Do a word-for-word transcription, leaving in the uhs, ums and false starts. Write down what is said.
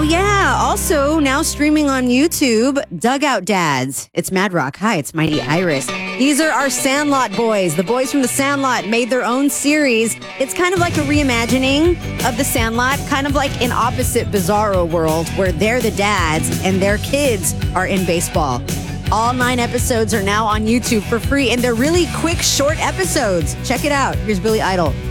Oh, yeah. Also, now streaming on YouTube, Dugout Dads. It's Mad Rock. Hi, it's Mighty Iris. These are our Sandlot boys. The boys from the Sandlot made their own series. It's kind of like a reimagining of the Sandlot, kind of like an opposite Bizarro world where they're the dads and their kids are in baseball. All nine episodes are now on YouTube for free, and they're really quick, short episodes. Check it out. Here's Billy Idol.